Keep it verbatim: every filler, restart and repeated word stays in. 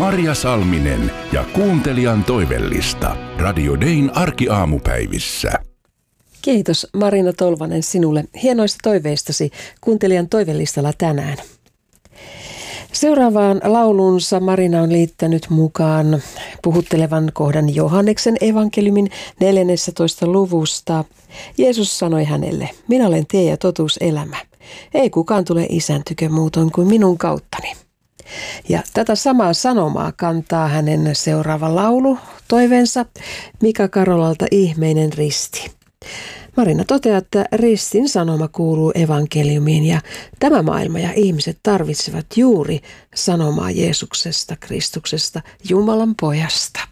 Marja Salminen ja kuuntelijan toivellista. Radio Dayn arkiaamupäivissä. Kiitos Marina Tolvanen sinulle hienoista toiveistasi kuuntelijan toivellistalla tänään. Seuraavaan laulunsa Marina on liittänyt mukaan puhuttelevan kohdan Johanneksen evankeliumin neljännentoista luvusta. Jeesus sanoi hänelle, minä olen tie ja totuus elämä. Ei kukaan tule Isän tykö muutoin kuin minun kauttani. Ja tätä samaa sanomaa kantaa hänen seuraava laulu, toiveensa Mika Karolalta Ihmeinen risti. Marina toteaa, että ristin sanoma kuuluu evankeliumiin ja tämä maailma ja ihmiset tarvitsevat juuri sanomaa Jeesuksesta, Kristuksesta, Jumalan pojasta.